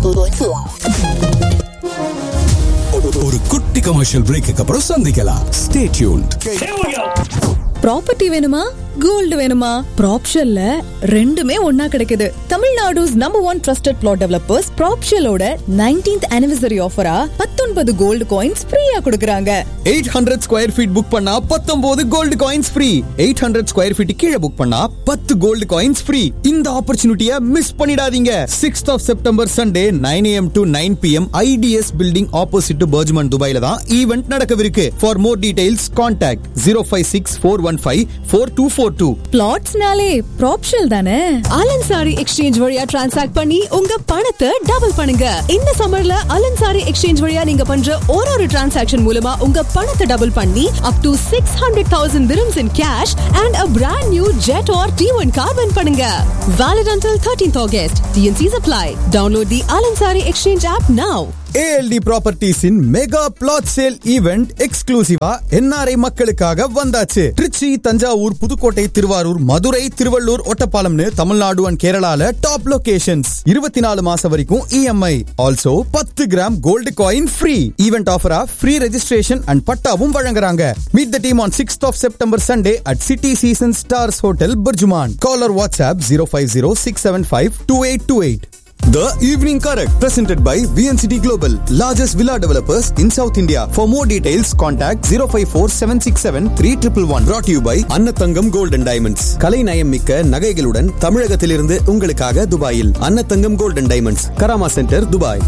ஒரு குட்டி commercial brake அப்புறம் சந்திக்கலாம். Stay tuned. ப்ராப்பர்ட்டி வேணுமா, கோல்டு வேணுமா? ப்ராப்ஷல்ல ரெண்டுமே ஒன்னா கிடைக்குது. Tamil Nadu's number 1 trusted plot developers ப்ராப்ஷலோட 19th anniversary ஆஃபரா 19 gold coins ஃப்ரீயா கொடுக்கறாங்க. 800 ஸ்கொயர் ஃபீட் புக் பண்ணா 19 gold coins free. 800 square feet கீழ புக் பண்ணா 10 கோல்டு காயின்ஸ் ஃப்ரீ. இந்த ஆப்பர்ச்சுனிட்டியை மிஸ் பண்ணிடாதீங்க. 6th of September Sunday 9 AM to 9 PM IDS building opposite to Bergman Dubaiல தான் event நடக்கவிருக்கு. For more details contact 056-415-4242. பிளாட்ஸ்னாலே ப்ராப்ஷல் தானே. அலன்சாரி எக்ஸ்சேஞ்ச் வழியா transact பண்ணி உங்க பணத்தை டபுள் பண்ணுங்க. இந்த சம்மர்ல அலன்சாரி எக்ஸ்சேஞ்ச் வழியா நீங்க பண்ற ஒரு டிரான்சாக்ஷன் மூலமா உங்க பணத்தை டபுள் பண்ணி up to 600,000 dirhams in cash and a brand new jet or T1 car win பண்ணுங்க. Valid until 13th August. TNCs apply. Download the Alansari Exchange app now. ALD Properties in mega plot sale event எக்ஸ்க்ளூசிவா NRI மக்களுக்காக வந்தாச்சு. Trichy, Thanjavur, Pudukkottai, Thiruvarur, Madurai, Tiruvallur, ஒட்டப்பாலம்னு Tamil Nadu and கேரளால top locations. 24 மாசம் வரைக்கும் EMI. Also 10 gram gold coin free. Event ஆஃபரா free registration and பட்டாவும் வழங்குறாங்க. Meet the team on 6th of September Sunday at City Season Stars Hotel, Burjuman. Call or WhatsApp 050-675-2828. The Evening Correct, presented by VNCT Global, largest villa developers in South India. For more details, contact 054-767-3111. Brought to you by Annathangam Gold and Diamonds. கலை நயம் மிக்க நகைகளுடன் தமிழகத்திலிருந்து உங்களுக்காக துபாயில் Annathangam Gold and Diamonds, Karama centre, Dubai.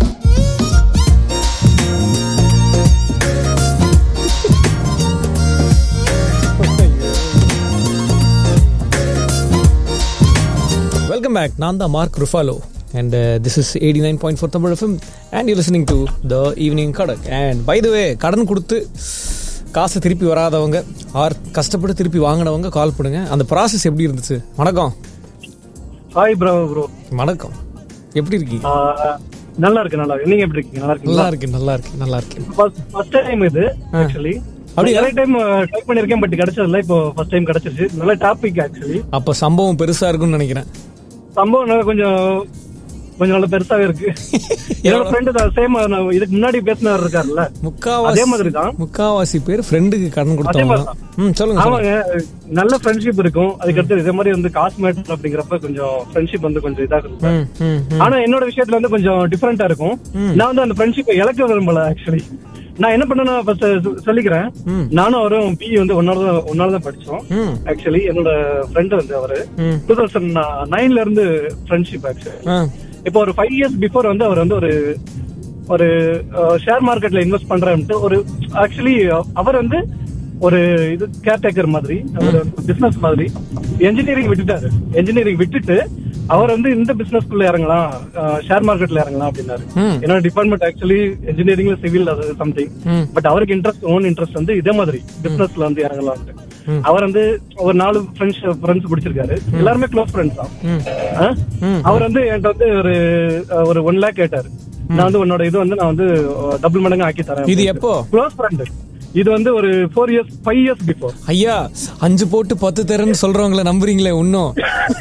Welcome back. நான் தான் mark ருஃபாலோ. And this is 89.4 Tamil FM and you're listening to The Evening Correct. And by the way, கடன் கொடுத்து காசு திருப்பி வராதவங்க ஆர் கஷ்டப்பட்டு திருப்பி வாங்கினவங்க கால் பண்ணுங்க. அந்த ப்ராசஸ் எப்படி இருந்துச்சு? வணக்கம். Hi bro. வணக்கம். எப்படி இருக்கீங்க? நல்லா இருக்கு. நீங்க எப்படி இருக்கீங்க? நல்லா இருக்கு. ஃபர்ஸ்ட் டைம் இது ஆக்சுவலி. அப்படியே நிறைய டைம் ட்ரை பண்ணிருக்கேன், பட் கிடைச்சது இல்ல. இப்போ ஃபர்ஸ்ட் டைம் கிடைச்சிருச்சு. நல்ல டாபிக் ஆக்சுவலி. அப்ப சம்பவம் பெருசா இருக்கும்னு நினைக்கிறேன். சம்பவம் கொஞ்சம் நல்ல பெருசாவே இருக்கு. என்னோட ஃப்ரெண்டு தான் சேம் இதுக்கு முன்னாடி பேசினவர் இருக்காருல்ல, அதே மாதிரி தான். முக்காவாசி பேர் ஃப்ரெண்டுக்கு கடன் கொடுத்தாங்க. சொல்லுங்க. ஆமாங்க, நல்ல ஃப்ரெண்ட்ஷிப் இருக்கும். அதுக்கடுத்து இதே மாதிரி வந்து காசு மேட்டர் அப்படிங்கிறப்ப கொஞ்சம் ஃப்ரெண்ட்ஷிப் வந்து கொஞ்சம் இதா இருக்கும். ஆனா என்னோட விஷயத்துல வந்து கொஞ்சம் டிஃபரெண்டா இருக்கும். நான் வந்து அந்த ஃப்ரெண்ட்ஷிப்பை இழக்க விரும்பல ஆக்சுவலி. நான் என்ன பண்ணேன்னா ஃபர்ஸ்ட் சொல்லிக்கிறேன். நானும் அவரும் பிஇ வந்து ஒன்னாலதான் படிச்சோம் ஆக்சுவலி. என்னோட ஃப்ரெண்ட் வந்து அவரு 2009ல இருந்து ஃப்ரெண்ட்ஷிப் ஆக்சுவலி. இப்போ ஒரு 5 years பிஃபோர் வந்து அவர் வந்து ஒரு ஷேர் மார்க்கெட்ல இன்வெஸ்ட் பண்றேன்ட்டு ஒரு ஆக்சுவலி அவர் வந்து ஒரு இது கேர்டேக்கர் மாதிரி, அவர் பிசினஸ் மாதிரி என்ஜினியரிங் விட்டுட்டு அவர் வந்து இந்த பிசினஸ்க்குள்ள இறங்கலாம், ஷேர் மார்க்கெட்ல இறங்கலாம் அப்படின்னாரு. என்னோட டிபார்ட்மெண்ட் ஆக்சுவலி இன்ஜினியரிங்ல சிவில் அது சம்திங். பட் அவருக்கு ஓன் இன்ட்ரெஸ்ட் வந்து இதே மாதிரி பிசினஸ்ல வந்து இறங்கலாம். அவர் வந்து ஒரு 4 ஃப்ரெண்ட்ஸ் பிடிச்சிருக்காரு. எல்லாருமே க்ளோஸ் ஃப்ரெண்ட்ஸ் தான். அவர் வந்து என்கிட்ட வந்து ஒரு 1 lakh கேட்டாரு. நான் வந்து உன்னோட இது வந்து நான் வந்து டபுள் மடங்கு ஆக்கி தரேன். இது எப்போ? Close friend. இது வந்து ஒரு 5 years பிஃபோர். ஐயா 5 போட்டு 10 தரேன்னு சொல்றவங்கள நம்புறீங்களே இன்னும்?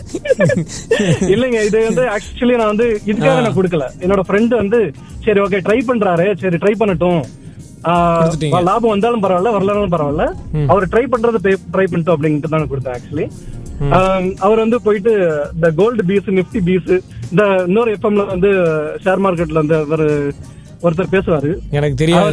இல்லைங்க, இது வந்து ஆக்சுவலி நான் வந்து இதுக்காக நான் கொடுக்கல. என்னோட ஃப்ரெண்ட் வந்து சரி ஓகே ட்ரை பண்றாரு, சரி ட்ரை பண்ணட்டும், லாபம் வந்தாலும் பரவாயில்ல வரலாலும் பரவாயில்ல, அவர் ட்ரை பண்றது ட்ரை பண்ணிட்டோம் அப்படின்ட்டு தான் கொடுத்தேன் ஆக்சுவலி. அவர் வந்து போயிட்டு இந்த கோல்டு பீஸ், நிப்டி பீஸ், இந்த இன்னொரு எஃப்எம்ல வந்து ஷேர் மார்க்கெட்ல வந்து ஒருத்தர் பேசுவாரு, எனக்கு தெரியாது.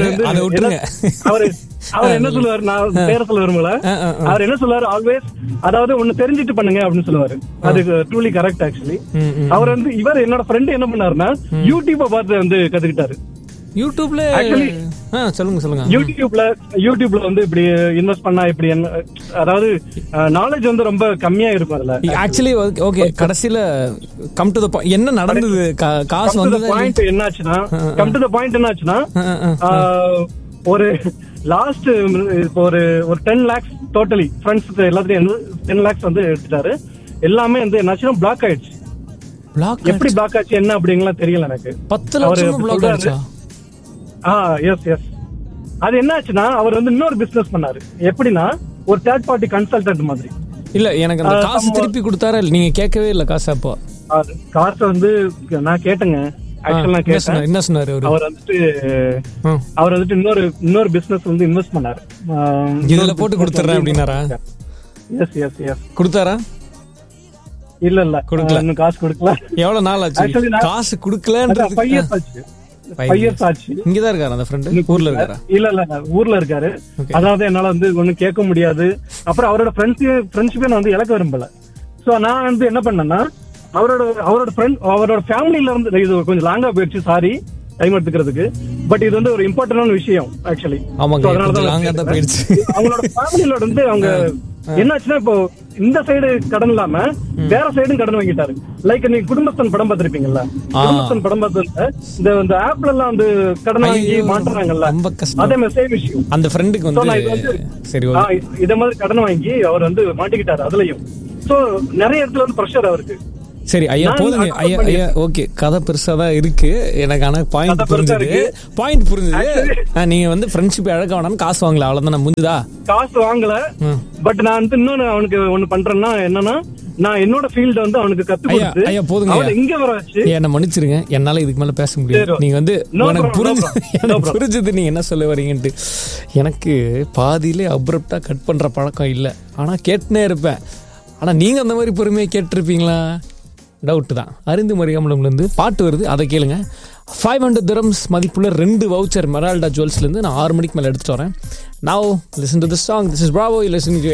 அவர் என்ன சொல்லுவாரு, நான் பேர சொல்ல விரும்பல, அவர் என்ன சொல்லுவாரு ஆல்வேஸ், அதாவது ஒண்ணு தெரிஞ்சுட்டு பண்ணுங்க அப்படின்னு சொல்லுவாரு. அது ட்ரூலி கரெக்ட் ஆக்சுவலி. அவர் வந்து இவர் என்னோட ஃப்ரெண்ட் என்ன பண்ணாருன்னா யூடியூப பார்த்து வந்து கத்துக்கிட்டாரு. யூடியூப்ல சொல்லுங்க. யூடியூப்ல வந்து இப்படி இன்வெஸ்ட் பண்ணா இப்படி, அதாவது நாலேஜ் வந்து ரொம்ப கம்மியா இருக்கும் அதுல ஆக்சுவலி. ஓகே, கடைசில கம் டு தி பாயிண்ட் என்ன நடந்தது, காசு வந்து பாயிண்ட் என்னாச்சுன்னா, கம் டு தி பாயிண்ட் என்னாச்சுன்னா, ஒரு லாஸ்ட் இப்போ ஒரு 10 lakhs டோட்டலி ஃப்ரெண்ட்ஸ் எல்லாத்தையும் 10 lakhs வந்து எடுத்துட்டாரு. எல்லாமே வந்து என்னாச்சுன்னா பிளாக் ஆயிடுச்சு. எப்படி பிளாக் ஆச்சு என்ன அப்படிங்கலாம் தெரியல எனக்கு. 10 லட்சம் பிளாக் ஆயிடுச்சா? எஸ். அது என்ன ஆச்சுன்னா அவர் வந்து இன்னொரு பிசினஸ் பண்ணாரு. எப்படின்னா ஒரு தேர்ட் பார்ட்டி கன்சல்டன்ட் மாதிரி. இல்ல எனக்கு அந்த காசு திருப்பி கொடுத்தாரா? நீங்க கேட்கவே இல்ல காசு? அப்போ காசு வந்து நான் கேட்டேங்க ஆக்சுவலா நான் கேட்டேன். என்ன சொன்னாரு அவரு? அவர் வந்துட்டு இன்னொரு பிசினஸ் வந்து இன்வெஸ்ட் பண்ணாரு. இதுல போட்டு கொடுத்துறேன் அப்படின்னாரா? S S S. கொடுத்தாரா? இல்ல கொடுக்கல, இன்னும் காசு கொடுக்கல. எவ்வளவு நாள் ஆச்சு காசு கொடுக்கலன்றது? 5 years ஆச்சு. 5 years ஆச்சு. இங்கதான் இருக்காரு அந்த ஃப்ரெண்ட்? ஊர்ல இருக்காரா? இல்ல ஊர்ல இருக்காரு. அதாவது என்னால வந்து ஒண்ணும் கேட்க முடியாது. அப்புறம் அவரோட ஃப்ரெண்ட்ஷிப்பை நான் வந்து இழக்க விரும்பல. சோ நான் வந்து என்ன பண்ணேன்னா, அவரோட ஃபேமிலில இருந்து இது கொஞ்சம் லாங்கா போயிடுச்சு, சாரி டைம் எடுத்துக்கிறதுக்கு. பட் இது வந்து ஒரு இம்பார்ட்டன்டான விஷயம் ஆக்சுவலி. அதனாலதான் போயிடுச்சு. அவங்களோட ஃபேமிலில இருந்து அவங்க என்னாச்சுன்னா, இப்போ இந்த சைடு கடன் இல்லாம வேற சைடும் கடன் வாங்கிட்டாரு. லைக் நீங்க குடும்பஸ்தன் படம் பார்த்திருப்பீங்கல்ல, குடும்பஸ்தன் படம் பார்த்து இந்த ஆப்ல எல்லாம் வந்து கடன் வாங்கி மாட்டுறாங்கல்ல, அதே மாதிரி சேம் விஷயம் அந்த ஃப்ரெண்டுக்கு வந்து சரி இத மாதிரி கடன் வாங்கி அவர் வந்து மாட்டிக்கிட்டாரு அதுலயும். சோ நிறைய இடத்துல வந்து பிரஷர் அவருக்கு. சரி ஐயா போதுங்க ஐயா. ஓகே, கதை பெருசா தான் இருக்கு எனக்கு. ஆனா பாயிண்ட் புரிஞ்சுது. நீங்க வந்து ஃப்ரெண்ட்ஷிப் இழக்க வேணாம், காசு வாங்கல, அவ்வளவுதான். முடிஞ்சுதா? காசு வாங்கல. பட் நான் வந்து இன்னொன்னு அவனுக்கு ஒண்ணு பண்றேன்னா என்னன்னா, நான் என்னோட ஃபீல்ட் வந்து அவனுக்கு கத்து கொடுத்து ஐயா போதுங்க இங்க வர வச்சு. என்ன மன்னிச்சிருங்க, என்னால இதுக்கு மேல பேச முடியாது. நீங்க வந்து எனக்கு புரிஞ்சது நீங்க என்ன சொல்ல வரீங்கன்ட்டு. எனக்கு பாதியிலே அப்ரப்டா கட் பண்ற பழக்கம் இல்ல, ஆனா கேட்டுனே இருப்பேன். ஆனா நீங்க அந்த மாதிரி பொறுமையா கேட்டிருப்பீங்களா? டவுட் தான். அருந்து மரியாமலம்ல இருந்து பாட்டு வருது, அதை கேளுங்க. 500 dirhams மதிப்புள்ள 2 வவுச்சர் மெரால்டா ஜுவல்ஸ்ல இருந்து நான் 6 மணிக்கு மேல எடுத்துட்டு வரேன். Now listen to this song. This is Bravo. You listening to